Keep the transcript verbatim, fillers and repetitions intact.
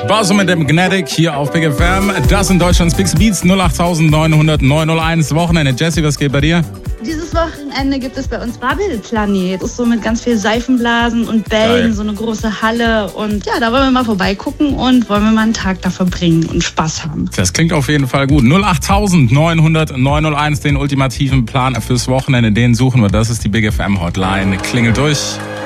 Bowser mit dem Gnatic hier auf Big F M. Das sind Deutschlands Big Beats null acht neun null null neun null eins Wochenende. Jesse, was geht bei dir? Dieses Wochenende gibt es bei uns Babbelplanet. Das ist so mit ganz viel Seifenblasen und Bällen, Geil. So eine große Halle. Und ja, da wollen wir mal vorbeigucken und wollen wir mal einen Tag da verbringen und Spaß haben. Das klingt auf jeden Fall gut. null acht neun null null neun null eins, den ultimativen Plan fürs Wochenende, den suchen wir. Das ist die Big F M Hotline. Klingelt durch.